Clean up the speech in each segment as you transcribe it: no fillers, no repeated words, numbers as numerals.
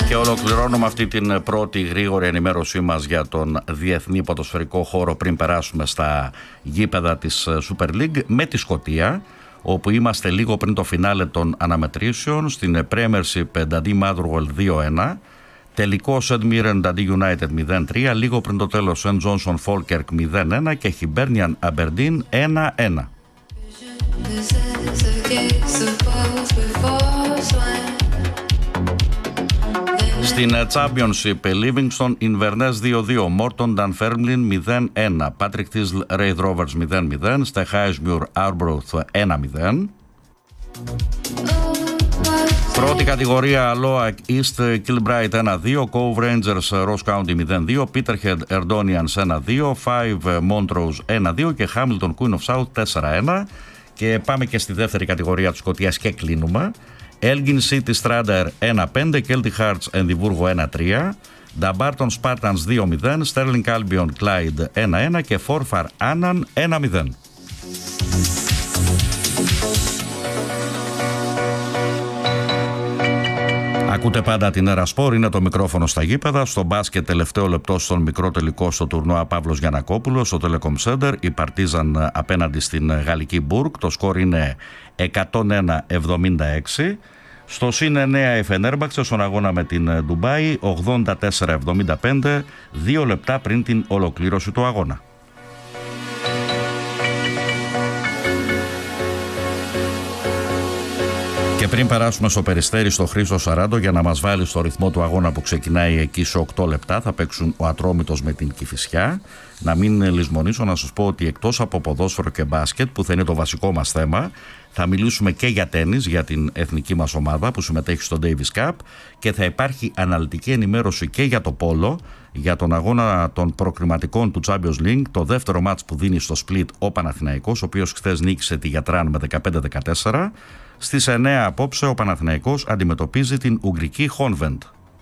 Και ολοκληρώνουμε αυτή την πρώτη γρήγορη ενημέρωσή μας για τον διεθνή ποδοσφαιρικό χώρο πριν περάσουμε στα γήπεδα της Super League με τη Σκωτία, όπου είμαστε λίγο πριν το φινάλε των αναμετρήσεων στην Premiership Dundee Motherwell 2-1, τελικό St Mirren Dundee United 0-3, λίγο πριν το τέλος St Johnstone Falkirk 0-1 και Hibernian Aberdeen 1-1. Στην Championship, Livingston Inverness 2-2, Morton Dunfermline 0-1, Patrick Thistle Raith Rovers 0-0, Stechheismuir Arbroath 1-0. Πρώτη κατηγορία, Loach East Kilbride 1-2, Cove Rangers Ross County 0-2, Peterhead Erdonians 1-2, Five Montrose 1-2 και Hamilton Queen of South 4-1. Και πάμε και στη δεύτερη κατηγορία της Σκωτίας και κλείνουμε. Elgin City Stradair 1-5, Celtic Hearts Ενδιβούργο 1-3, Dumbarton Spartans 2-0, Sterling Albion Clyde 1-1 και Forfar Annan 1-0. Ακούτε πάντα την Έρα Σπορ, είναι το μικρόφωνο στα γήπεδα. Στο μπάσκετ τελευταίο λεπτό στον μικρό τελικό στο τουρνουά Παύλος Γιαννακόπουλος στο Telecom Center. Η Παρτίζαν απέναντι στην γαλλική Μπουργκ. Το σκορ είναι 101-76. Στο +9 η Φενέρμπαξε στον αγώνα με την Ντουμπάι 84-75, 2 λεπτά πριν την ολοκλήρωση του αγώνα. Και πριν περάσουμε στο Περιστέρι στο Χρήστο Σαράντο για να μας βάλει στο ρυθμό του αγώνα που ξεκινάει εκεί σε 8 λεπτά, θα παίξουν ο Ατρόμητος με την Κηφισιά. Να μην λησμονήσω να σας πω ότι εκτός από ποδόσφαιρο και μπάσκετ που θα είναι το βασικό μας θέμα, θα μιλήσουμε και για τένις για την εθνική μας ομάδα που συμμετέχει στο Davis Cup και θα υπάρχει αναλυτική ενημέρωση και για το πόλο, για τον αγώνα των προκριματικών του Champions League, το δεύτερο μάτς που δίνει στο Split ο Παναθηναϊκός, ο οποίος χθες νίκησε τη Γιατράν με 15-14. Στις 9 απόψε ο Παναθηναϊκός αντιμετωπίζει την Ουγγρική Χόνβεντ.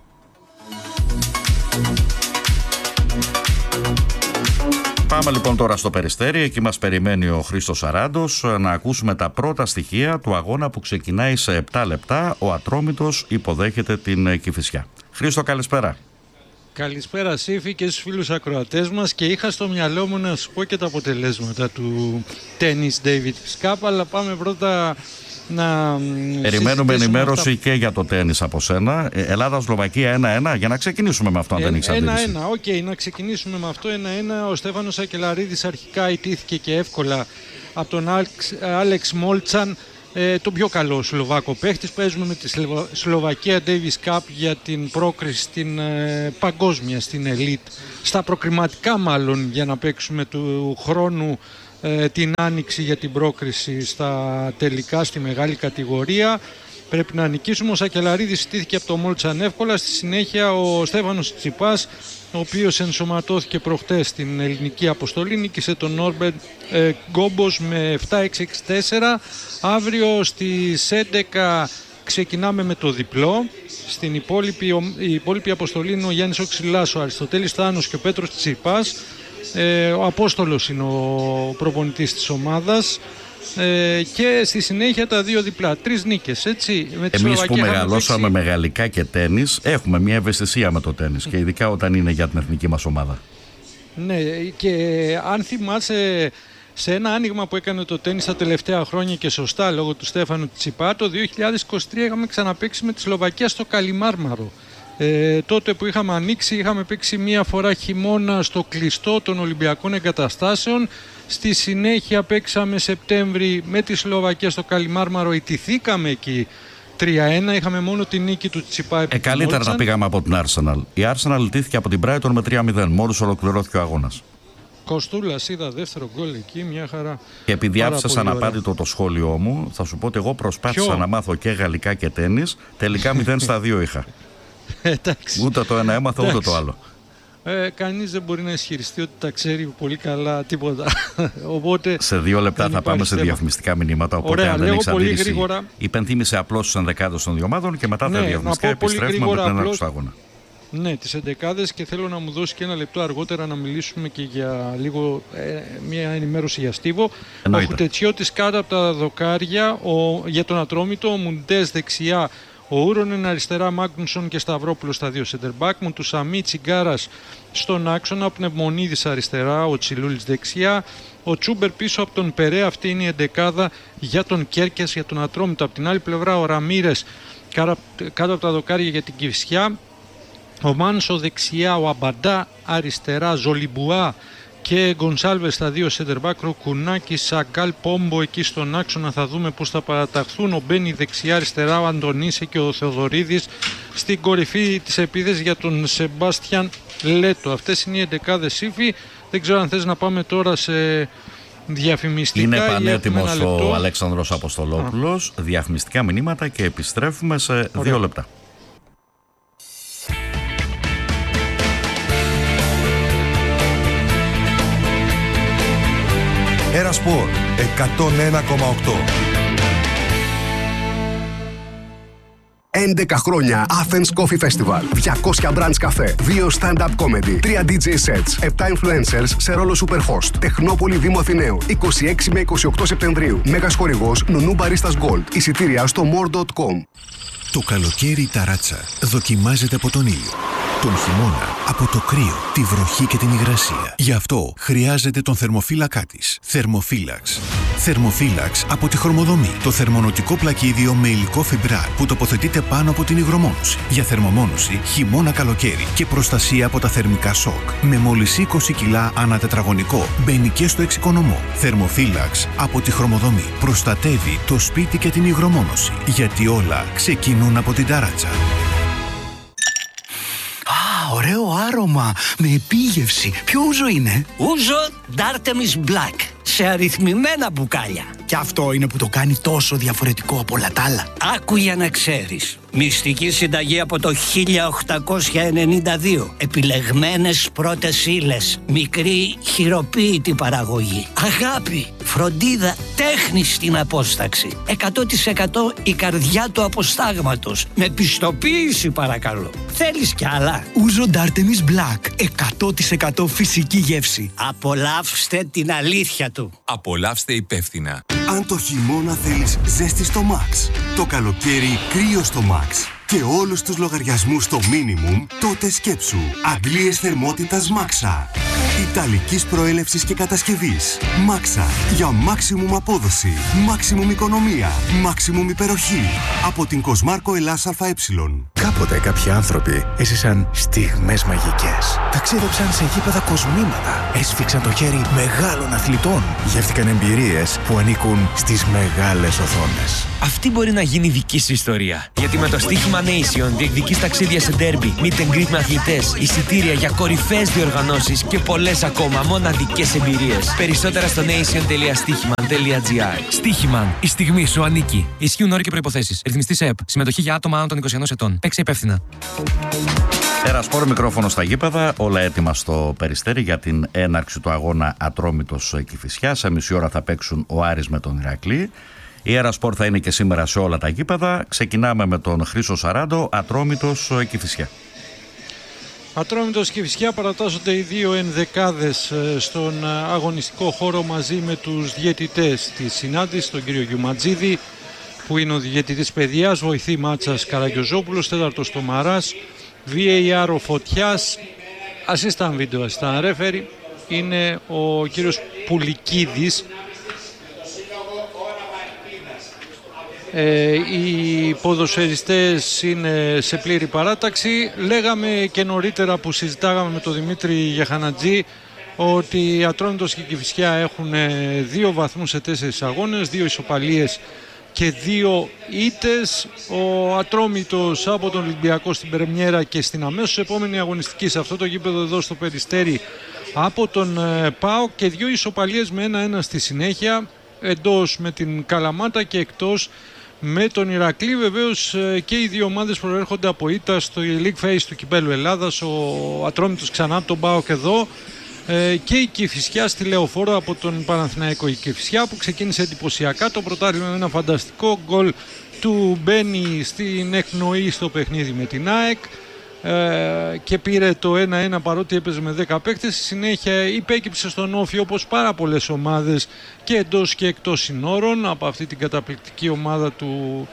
Πάμε λοιπόν τώρα στο Περιστέρι, εκεί μας περιμένει ο Χρήστος Σαράντος να ακούσουμε τα πρώτα στοιχεία του αγώνα που ξεκινάει σε 7 λεπτά. Ο Ατρόμητος υποδέχεται την Κηφισιά. Χρήστο, καλησπέρα. Καλησπέρα Σύφη και στους φίλους ακροατές μας, και είχα στο μυαλό μου να σου πω και τα αποτελέσματα του Tennis Davis Cup, αλλά πάμε πρώτα να περιμένουμε ενημέρωση και για το τένις από σένα. Ελλάδα-Σλοβακία 1-1, για να ξεκινήσουμε με αυτό αν δεν έχεις αντίληψη. 1-1, οκ, να ξεκινήσουμε με αυτό. 1-1, ο Στέφανος Ακελαρίδης αρχικά ιτήθηκε και εύκολα από τον Άλεξ Μόλτσαν, τον πιο καλό Σλοβάκο παίχτης. Παίζουμε με τη Σλοβακία Davis Cup για την πρόκριση στην παγκόσμια, στην Elite, στα προκριματικά μάλλον, για να παίξουμε του χρόνου την άνοιξη για την πρόκριση στα τελικά στη μεγάλη κατηγορία. Πρέπει να νικήσουμε. Ο Σακελαρίδης στήθηκε από το Μόλτσαν εύκολα. Στη συνέχεια ο Στέφανος Τσιπάς, ο οποίος ενσωματώθηκε προχτές στην ελληνική αποστολή, νίκησε τον Νόρμπερτ Γκόμπος με 7-6-6-4. Αύριο στις 11 ξεκινάμε με το διπλό. Στην η υπόλοιπη αποστολή είναι ο Γιάννης Οξυλάς, ο Αριστοτέλης Θάνος και ο Πέτρος Τσιπάς. Ο Απόστολος είναι ο προπονητής της ομάδας, και στη συνέχεια τα δύο διπλά. 3 νίκες, έτσι. Εμείς που μεγαλώσαμε με γαλλικά και τένις έχουμε μια ευαισθησία με το τένις, και ειδικά όταν είναι για την εθνική μας ομάδα. Ναι, και αν θυμάσαι, σε ένα άνοιγμα που έκανε το τένις τα τελευταία χρόνια και σωστά λόγω του Στέφανου Τσιπά, το 2023 είχαμε ξαναπαίξει με τη Σλοβακία στο Καλιμάρμαρο. Τότε που είχαμε ανοίξει, είχαμε παίξει μία φορά χειμώνα στο κλειστό των Ολυμπιακών Εγκαταστάσεων. Στη συνέχεια παίξαμε Σεπτέμβρη με τη Σλοβακία στο Καλιμάρμαρο, ιτηθήκαμε εκεί 3-1, είχαμε μόνο τη νίκη του Τσιπά. Καλύτερα να πήγαμε από την Arsenal. Η Arsenal ιτήθηκε από την Brighton με 3-0, μόλις ολοκληρώθηκε ο αγώνας. Κοστούλας, είδα δεύτερο γκολ εκεί, μια χαρά. Και επειδή άφησες αναπάντητο το σχόλιο μου, θα σου πω ότι εγώ προσπάθησα να μάθω και γαλλικά και τένις, τελικά 0-2 είχα. Ούτε το ένα έμαθα, ούτε το άλλο. Κανείς δεν μπορεί να ισχυριστεί ότι τα ξέρει πολύ καλά τίποτα. Οπότε, σε 2 λεπτά θα πάμε σε διαφημιστικά μηνύματα. Οπότε, ωραία, αν δεν έχεις αντίληψη, γρήγορα, υπενθύμησε απλώς τους ενδεκάδες των δύο ομάδων και μετά τα διαφημιστικά επιστρέφουμε με την έναρξη του αγώνα. Ναι, τις εντεκάδες, και θέλω να μου δώσει και ένα λεπτό αργότερα να μιλήσουμε και για λίγο μια ενημέρωση για Στίβο. Ο Χουτετσιώτης κάτω από τα δοκάρια, για τον Ατρόμητο, ο Μουντές δεξιά, Ο Ούρονεν αριστερά, Μάγνουσον και Σταυρόπουλος στα δύο center back. Μου του Σαμί, Τσιγκάρας στον άξονα, Πνευμονίδης αριστερά, ο Τσιλούλης δεξιά. Ο Τσούμπερ πίσω από τον Περέ, αυτή είναι η εντεκάδα για τον Κέρκες, για τον Ατρόμητο. Από την άλλη πλευρά ο Ραμίρες κάτω από τα δοκάρια για την Κηφισιά. Ο Μάνσο δεξιά, ο Αμπαντά αριστερά, Ζολιμπουά και Γκονσάλβες στα δύο center back, Ρουκουνάκη, Σαγκάλ, Πόμπο εκεί στον άξονα. Θα δούμε πώς θα παραταχθούν. Ο Μπένι δεξιά, αριστερά, ο Αντωνίσε και ο Θεοδωρίδης στην κορυφή της επίθεσης για τον Σεμπάστιαν Λέτο. Αυτές είναι οι εντεκάδες ύφη. Δεν ξέρω αν θες να πάμε τώρα σε διαφημιστικά. Είναι πανέτοιμος ο Αλέξανδρος Αποστολόπουλος. Διαφημιστικά μηνύματα και επιστρέφουμε σε 2 λεπτά. Ερασπορ 101,8. 11 χρόνια Athens Coffee Festival. 200 brands καφέ, 2 stand-up comedy, 3 DJ sets, 7 influencers σε ρόλο superhost. Τεχνόπολη Δήμου Αθηναίου, 26 με 28 Σεπτεμβρίου. Μέγας χορηγός Νουνού Μπαρίστας Gold. Εισιτήρια στο more.com. Το καλοκαίρι η ταράτσα δοκιμάζεται από τον ήλιο. Τον χειμώνα από το κρύο, τη βροχή και την υγρασία. Γι' αυτό χρειάζεται τον θερμοφύλακά της. Θερμοφύλαξ. Θερμοφύλαξ από τη Χρωμοδομή. Το θερμονοτικό πλακίδιο με υλικό φιμπράρ που τοποθετείται πάνω από την υγρομόνωση. Για θερμομόνωση χειμώνα-καλοκαίρι και προστασία από τα θερμικά σοκ. Με μόλις 20 κιλά ανά τετραγωνικό. Μπαίνει και στο εξοικονομό. Θερμοφύλαξ από τη Χρωμοδομή. Προστατεύει το σπίτι και την υγρομόνωση. Γιατί όλα ξεκινούν από την ταράτσα. Ωραίο άρωμα, με επίγευση. Ποιο ούζο είναι? Ούζο D'Artemis Black, σε αριθμημένα μπουκάλια. Και αυτό είναι που το κάνει τόσο διαφορετικό από όλα τα άλλα. Άκου για να ξέρεις. Μυστική συνταγή από το 1892. Επιλεγμένες πρώτες ύλες. Μικρή χειροποίητη παραγωγή. Αγάπη, φροντίδα, τέχνη στην απόσταξη. 100% η καρδιά του αποστάγματος. Με πιστοποίηση παρακαλώ. Θέλεις κι άλλα? Ούζο D'Artemis Black. 100% φυσική γεύση. Απολαύστε την αλήθεια του. Απολαύστε υπεύθυνα. Αν το χειμώνα θέλεις ζέστη στο Max, το καλοκαίρι κρύο στο Max και όλους τους λογαριασμούς στο minimum, τότε σκέψου αντλίες θερμότητας Maxa. Ιταλικής προέλευσης και κατασκευής. Maxa για maximum απόδοση, maximum οικονομία, maximum υπεροχή. Από την Κοσμάρκο Ελλάς ΑΕ. Κάποτε κάποιοι άνθρωποι έζησαν στιγμές μαγικές. Ταξίδεψαν σε γήπεδα κοσμήματα. Έσφιξαν το χέρι μεγάλων αθλητών. Γεύτηκαν εμπειρίες που ανήκουν στις μεγάλες οθόνες. Αυτή μπορεί να γίνει δική σου ιστορία. Γιατί με το στοίχημα Nation διεκδικείς ταξίδια σε ντέρμπι, meet and greet με αθλητές, εισιτήρια για κορυφαίες διοργανώσεις και πολλές ακόμα μοναδικές εμπειρίες. Περισσότερα στο nation.stichiman.gr. Στοίχημαν. Η στιγμή σου ανήκει. Ισχύουν όροι και προϋποθέσεις. Ρυθμιστής ΕΕΠ. Συμμετοχή για άτομα άνω των 21 ετών. Παίξε υπεύθυνα. Ερασπορ, μικρόφωνο στα γήπεδα. Όλα έτοιμα στο Περιστέρι για την έναρξη του αγώνα Ατρόμητος Κηφισιάς. Σε μισή ώρα θα παίξουν ο Άρης με τον Ηρακλή. Η Ερασπορ θα είναι και σήμερα σε όλα τα γήπεδα. Ξεκινάμε με τον Χρήστο Σαράντο, Ατρόμητος Κηφισιά. Ατρόμητος Κηφισιά, παρατάσσονται οι δύο ενδεκάδες στον αγωνιστικό χώρο μαζί με τους διαιτητές της συνάντησης, τον κύριο Γιουματζίδη που είναι ο διαιτητής παιδιάς, βοηθή Μάτσας Καραγιοζόπουλος, τέταρτος Τομαράς, VAR ο Φωτιάς, assistant video assistant referee είναι ο κύριος Πουλικίδης. Οι ποδοσφαιριστές είναι σε πλήρη παράταξη. Λέγαμε και νωρίτερα που συζητάγαμε με τον Δημήτρη Γεχανατζή ότι οι Ατρόμητος και η Κηφισιά έχουν 2 βαθμούς σε 4 αγώνες, 2 ισοπαλίες και 2 ήττες. Ο Ατρόμητος από τον Ολυμπιακό στην πρεμιέρα και στην αμέσως επόμενη αγωνιστική σε αυτό το γήπεδο εδώ στο Περιστέρι από τον ΠΑΟΚ και 2 ισοπαλίες με 1-1 στη συνέχεια, εντός με την Καλαμάτα και εκτός με τον Ηρακλή. Βεβαίως και οι δύο ομάδες προέρχονται από ήττα στο League Phase του Κυπέλλου Ελλάδας. Ο Ατρόμητος ξανά από τον ΠΑΟΚ εδώ και η Κηφισιά στη Λεωφόρο από τον Παναθηναϊκό. Η Κηφισιά που ξεκίνησε εντυπωσιακά το πρωτάθλημα με ένα φανταστικό γκολ του Μπένι στην εκπνοή στο παιχνίδι με την ΑΕΚ και πήρε το 1-1 παρότι έπαιζε με 10 παίκτες. Στη συνέχεια υπέκυψε στον Όφη όπως πάρα πολλές ομάδες και εντός και εκτός συνόρων από αυτή την καταπληκτική ομάδα του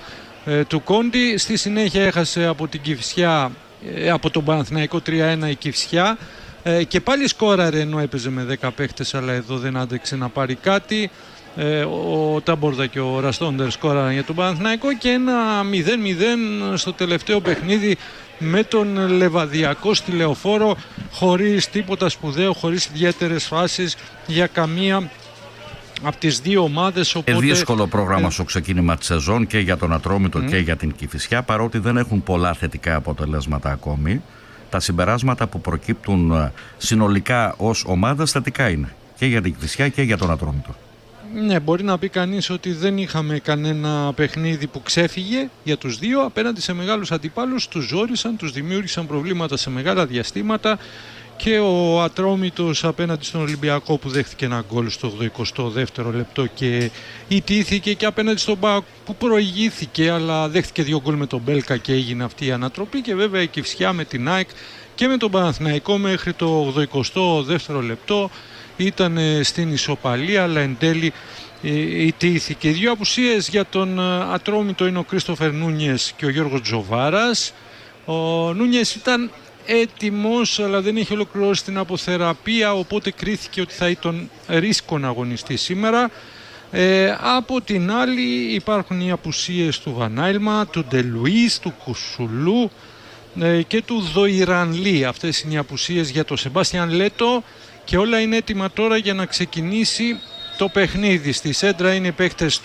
του Κόντι. Στη συνέχεια έχασε από την Κηφισιά, από τον Παναθηναϊκό 3-1 η Κηφισιά, και πάλι σκόραρε ενώ έπαιζε με 10 παίχτες, αλλά εδώ δεν άντεξε να πάρει κάτι. Ο Τάμπορδα και ο Ραστόντερ σκόραραν για τον Παναθηναϊκό και ένα 0-0 στο τελευταίο παιχνίδι με τον Λεβαδιακό στη Λεωφόρο, χωρίς τίποτα σπουδαίο, χωρίς ιδιαίτερες φάσεις για καμία από τις δύο ομάδες. Οπότε... δύσκολο πρόγραμμα στο ξεκίνημα της σεζόν και για τον Ατρόμητο και για την Κηφισιά, παρότι δεν έχουν πολλά θετικά αποτελέσματα ακόμη. Τα συμπεράσματα που προκύπτουν συνολικά ως ομάδας θετικά είναι και για την Κηφισιά και για τον Ατρόμητο. Ναι, μπορεί να πει κανείς ότι δεν είχαμε κανένα παιχνίδι που ξέφυγε για τους δύο απέναντι σε μεγάλους αντιπάλους. Τους ζόρισαν, τους δημιούργησαν προβλήματα σε μεγάλα διαστήματα, και ο Ατρόμητος απέναντι στον Ολυμπιακό που δέχτηκε ένα γκολ στο 82ο λεπτό και ιτήθηκε, και απέναντι στον ΠΑΟΚ που προηγήθηκε αλλά δέχτηκε 2 γκολ με τον Μπέλκα και έγινε αυτή η ανατροπή, και βέβαια η Κηφισιά με την ΑΕΚ και με τον Παναθηναϊκό μέχρι το 82ο λεπτό ήταν στην ισοπαλία, αλλά εν τέλει ιτήθηκε. Οι δύο απουσίες για τον Ατρόμητο είναι ο Κρίστοφερ Νούνιες και ο Γιώργος Τζοβάρας. Ο Νούνιες ήταν έτοιμος αλλά δεν είχε ολοκληρώσει την αποθεραπεία, οπότε κρίθηκε ότι θα ήταν ρίσκο να αγωνιστεί σήμερα. Από την άλλη υπάρχουν οι απουσίες του Βανάιλμα, του Ντελουίς, του Κουσουλού και του Δοϊρανλή. Αυτές είναι οι απουσίες για το Σεμπάστιαν Λέτο και όλα είναι έτοιμα τώρα για να ξεκινήσει το παιχνίδι. Στη σέντρα είναι οι παίκτες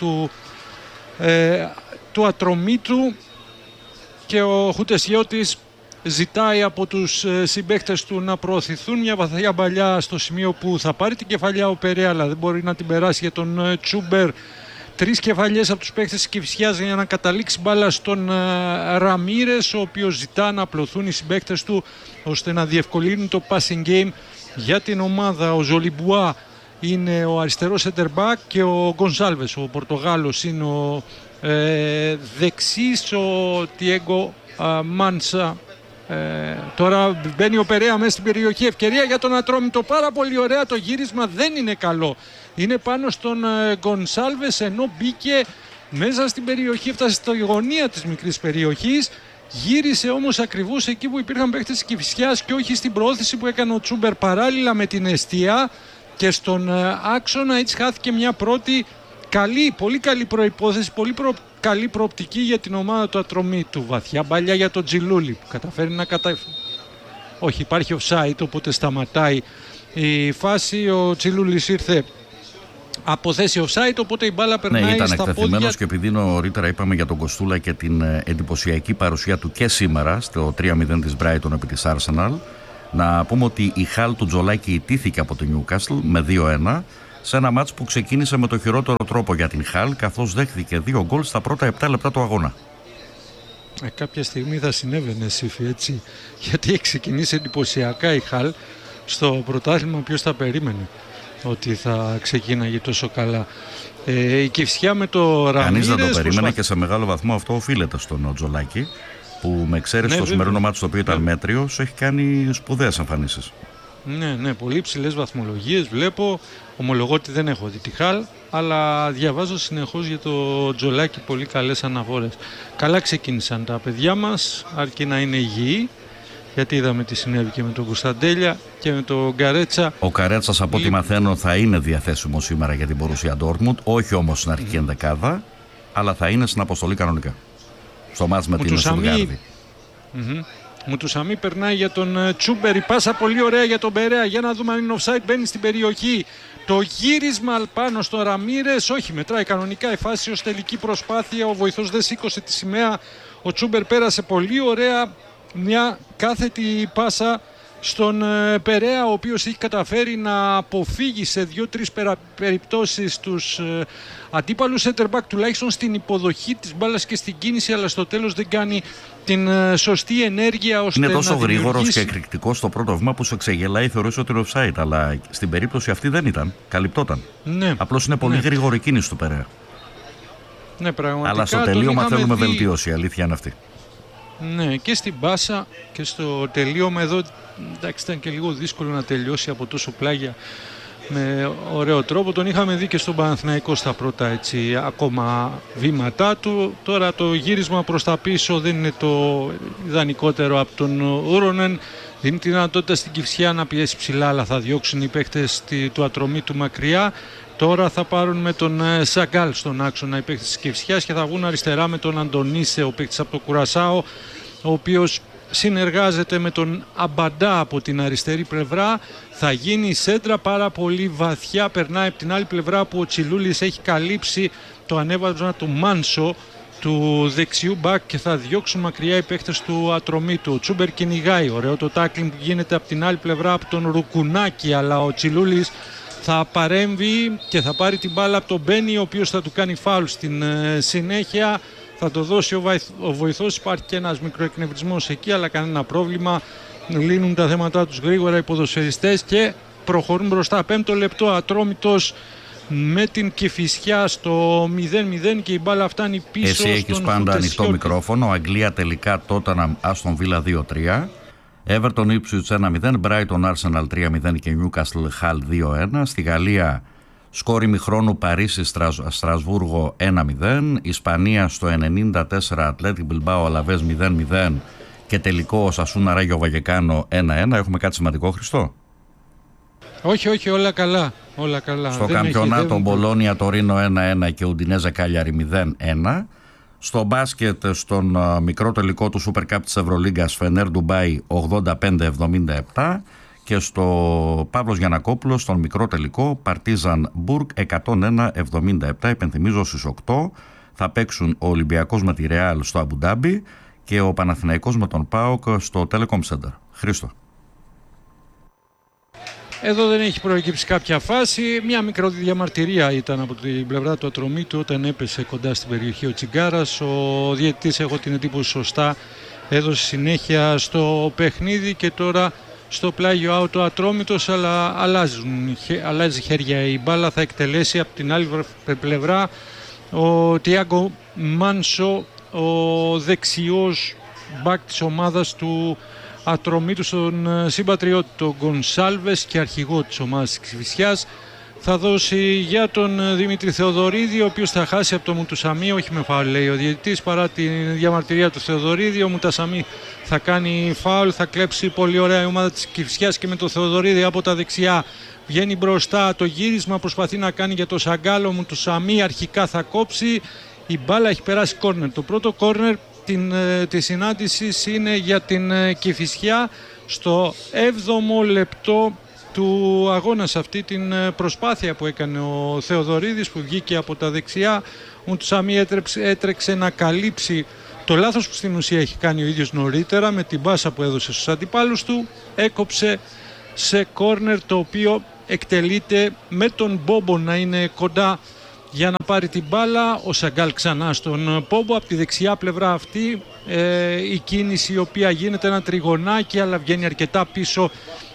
του Ατρομήτου και ο Χουτεσιώτης ζητάει από τους συμπαίκτες του να προωθηθούν. Μια βαθιά μπαλιά στο σημείο που θα πάρει την κεφαλιά ο Περέα, αλλά δεν μπορεί να την περάσει για τον Τσούμπερ. 3 κεφαλιές από τους παίκτες της Κηφισιάς για να καταλήξει μπάλα στον Ραμίρες, ο οποίος ζητά να απλωθούν οι συμπαίκτες του ώστε να διευκολύνουν το passing game για την ομάδα. Ο Ζολιμπουά είναι ο αριστερός center back και ο Γκονσάλβες, ο Πορτογάλος, είναι ο δεξής, ο Τιέγκο Μάνσα. Τώρα μπαίνει ο Περέα μέσα στην περιοχή, ευκαιρία για τον Ατρόμητο, πάρα πολύ ωραία, το γύρισμα δεν είναι καλό, είναι πάνω στον Γκονσάλβες, ενώ μπήκε μέσα στην περιοχή, έφτασε στη γωνία της μικρής περιοχής, γύρισε όμως ακριβώς εκεί που υπήρχαν παίκτες της Κηφισιάς και όχι στην προώθηση που έκανε ο Τσούμπερ παράλληλα με την εστία, και στον άξονα έτσι χάθηκε μια πρώτη καλή, πολύ καλή προϋπόθεση, πολύ καλή προοπτική για την ομάδα του Ατρομήτου. Βαθιά μπαλιά για τον Τζιλούλη που καταφέρει να όχι, υπάρχει offside, οπότε σταματάει η φάση. Ο Τζιλούλης ήρθε από θέση offside, οπότε η μπάλα περνάει στα πόδια. Ναι, ήταν εκτεθειμένος και επειδή νωρίτερα είπαμε για τον Κοστούλα και την εντυπωσιακή παρουσία του και σήμερα στο 3-0 της Brighton επί της Arsenal, να πούμε ότι η Χαλ του Τζολάκη ιτήθηκε από το Newcastle με 2-1 σε ένα μάτς που ξεκίνησε με το χειρότερο τρόπο για την Χαλ, καθώς δέχθηκε 2 γκολ στα πρώτα 7 λεπτά του αγώνα. Κάποια στιγμή θα συνέβαινε, Σύφη, έτσι, γιατί έχει ξεκινήσει εντυπωσιακά η Χαλ στο πρωτάθλημα. Ποιος θα περίμενε ότι θα ξεκίναγε τόσο καλά. Η Κηφισιά με το Ραμίρες. Κανείς δεν το περίμενε και σε μεγάλο βαθμό αυτό οφείλεται στον Τζολάκη, που με εξαίρεση το σημερινό μάτι, το οποίο ήταν μέτριος, έχει κάνει σπουδαίες εμφανίσεις. Ναι, πολύ ψηλές βαθμολογίες βλέπω. Ομολογώ ότι δεν έχω δει τη Χαλ, αλλά διαβάζω συνεχώς για το Τζολάκη πολύ καλές αναφορές. Καλά ξεκίνησαν τα παιδιά μας, αρκεί να είναι υγιεί, γιατί είδαμε τι συνέβη και με τον Κωνσταντέλια και με τον Γκαρέτσα. Ο Καρέτσας, από ό,τι μαθαίνω, θα είναι διαθέσιμο σήμερα για την Μπορουσία Ντόρτμουντ, όχι όμως στην αρχική ενδεκάδα, αλλά θα είναι στην αποστολή κανονικά. Στο μάτς με την Στουτγκάρδη. Μουτουσαμί περνάει για τον Τσούμπερ, η πάσα πολύ ωραία για τον Περέα, για να δούμε αν είναι offside, μπαίνει στην περιοχή. Το γύρισμα πάνω στο Ραμίρες, όχι, μετράει κανονικά η φάση ως τελική προσπάθεια, ο βοηθός δεν σήκωσε τη σημαία, ο Τσούμπερ πέρασε πολύ ωραία μια κάθετη πάσα στον Περέα, ο οποίος έχει καταφέρει να αποφύγει σε 2-3 περιπτώσεις τους αντίπαλους center back, τουλάχιστον στην υποδοχή της μπάλας και στην κίνηση, αλλά στο τέλος δεν κάνει την σωστή ενέργεια ώστε είναι τόσο να γρήγορος και εκρηκτικός στο πρώτο βήμα που σε ξεγελάει, θεωρούσε ότι είναι offside, αλλά στην περίπτωση αυτή δεν ήταν, καλυπτόταν. Ναι. Απλώς είναι πολύ γρήγορη η κίνηση του Περέα. Ναι, πραγματικά. Αλλά στο τελείωμα θέλουμε βελτίωση, η αλήθεια είναι αυτή. Ναι, και στην πάσα και στο τελείωμα εδώ, εντάξει, ήταν και λίγο δύσκολο να τελειώσει από τόσο πλάγια με ωραίο τρόπο. Τον είχαμε δει και στον Παναθηναϊκό στα πρώτα ακόμα βήματά του. Τώρα το γύρισμα προς τα πίσω δεν είναι το ιδανικότερο από τον Ούρονεν. Δίνει τη δυνατότητα στην Κηφισιά να πιέσει ψηλά, αλλά θα διώξουν οι παίκτες του Ατρωμίτου μακριά. Τώρα θα πάρουν με τον Σαγκάλ στον άξονα οι παίκτες της Κηφισιάς και θα βγουν αριστερά με τον Αντωνίσε, ο παίκτης από το Κουρασάο, ο οποίος συνεργάζεται με τον Αμπαντά από την αριστερή πλευρά. Θα γίνει σέντρα πάρα πολύ βαθιά, περνάει από την άλλη πλευρά που ο Τσιλούλης έχει καλύψει το ανέβασμα του Μάνσο, του δεξιού μπακ, και θα διώξουν μακριά οι παίχτες του Ατρωμίτου. Ο Τσούμπερ κυνηγάει, ωραίο το τάκλινγκ που γίνεται από την άλλη πλευρά από τον Ρουκουνάκη, αλλά ο Τσιλούλης θα παρέμβει και θα πάρει την μπάλα από τον Μπένι, ο οποίος θα του κάνει φάουλ στην συνέχεια. Θα το δώσει ο βοηθός, υπάρχει και ένας μικροεκνευρισμός εκεί, αλλά κανένα πρόβλημα. Λύνουν τα θέματα τους γρήγορα οι ποδοσφαιριστές και προχωρούν μπροστά. 5ο λεπτό, Ατρόμητος με την Κηφισιά στο 0-0 και η μπάλα φτάνει πίσω. Εσύ έχεις πάντα ανοιχτό μικρόφωνο. Αγγλία τελικά, Τόταναμ Άστον Βίλα 2-3. Everton Ipswich 1-0, Brighton Arsenal 3-0 και Newcastle Hull 2-1. Στη Γαλλία σκόρ ημιχρόνου Παρίσι Στρασβούργο 1-0. Ισπανία στο 94 Athletic Bilbao Alaves 0-0 και τελικό Οσασούνα Ράγιο Βαγεκάνο 1-1. Έχουμε κάτι σημαντικό, Χριστό? Όχι, όλα καλά. Όλα καλά. Στο καμπιονάτο Μπολόνια Τωρίνο 1-1 και Ουντινέζε Κάλιαρη 0-1. Στο μπάσκετ, στον μικρό τελικό του Super Cup της Ευρωλίγκας, Φενέρ Ντουμπάι 85-77 και στο Παύλος Γιαννακόπουλος στον μικρό τελικό Παρτίζαν Μπουργκ 101-77. Υπενθυμίζω στις 8 θα παίξουν ο Ολυμπιακός με τη Ρεάλ στο Αμπουντάμπι και ο Παναθηναϊκός με τον ΠΑΟΚ στο Telecom Center. Χρήστο. Εδώ δεν έχει προεκύψει κάποια φάση. Μια μικρή διαμαρτυρία ήταν από την πλευρά του Ατρωμίτου όταν έπεσε κοντά στην περιοχή ο Τσιγκάρας. Ο διαιτητής, έχω την εντύπωση σωστά, έδωσε συνέχεια στο παιχνίδι και τώρα στο πλάγιο out ο Ατρόμητος, αλλά αλλάζει χέρια η μπάλα. Θα εκτελέσει από την άλλη πλευρά ο Τιάγκο Μάνσο, ο δεξιός μπακ της ομάδας του Ατρωμίτου, στον συμπατριώτη τον Γκονσάλβες και αρχηγό της ομάδας της Κηφισιάς. Θα δώσει για τον Δημήτρη Θεοδωρίδη, ο οποίος θα χάσει από τον Μουτουσαμί, όχι με φάουλ λέει ο διαιτητής, παρά τη διαμαρτυρία του Θεοδωρίδη. Ο Μουτουσαμί θα κάνει φάουλ, θα κλέψει πολύ ωραία η ομάδα της Κηφισιάς και με το Θεοδωρίδη από τα δεξιά βγαίνει μπροστά. Το γύρισμα προσπαθεί να κάνει για το Σαγκάλο. Ο Μουτουσαμί αρχικά θα κόψει, η μπάλα έχει περάσει κόρνερ. Το πρώτο κόρνερ της συνάντησης είναι για την Κηφισιά στο 7ο λεπτό του αγώνα, σε αυτή την προσπάθεια που έκανε ο Θεοδωρίδης που βγήκε από τα δεξιά. Ο Μουτουσαμί έτρεξε να καλύψει το λάθος που στην ουσία έχει κάνει ο ίδιος νωρίτερα με την πάσα που έδωσε στους αντιπάλους του. Έκοψε σε κόρνερ, το οποίο εκτελείται με τον Μπόμπο να είναι κοντά για να πάρει την μπάλα. Ο Σαγκάλ ξανά στον Πόμπο. Από τη δεξιά πλευρά αυτή η κίνηση, η οποία γίνεται ένα τριγωνάκι αλλά βγαίνει αρκετά πίσω